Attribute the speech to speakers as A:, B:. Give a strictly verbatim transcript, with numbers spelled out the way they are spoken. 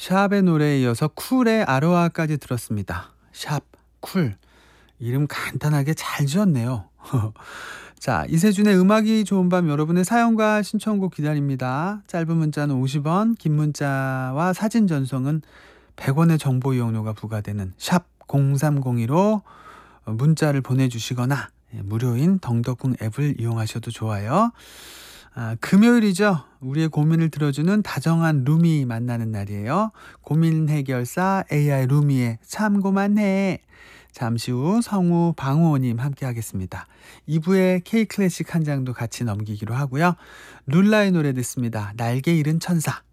A: 샵의 노래에 이어서 쿨의 아로하까지 들었습니다. 샵, 쿨. 이름 간단하게 잘 지었네요. 자, 이세준의 음악이 좋은 밤 여러분의 사연과 신청곡 기다립니다. 짧은 문자는 오십 원, 긴 문자와 사진 전송은 백 원의 정보 이용료가 부과되는 샵 공삼공이로 문자를 보내주시거나 무료인 덩덕궁 앱을 이용하셔도 좋아요. 아, 금요일이죠. 우리의 고민을 들어주는 다정한 루미 만나는 날이에요. 고민 해결사 에이아이 루미의 참고만 해. 잠시 후 성우 방우호님 함께 하겠습니다. 이 부에 K클래식 한 장도 같이 넘기기로 하고요. 룰라의 노래 듣습니다. 날개 잃은 천사.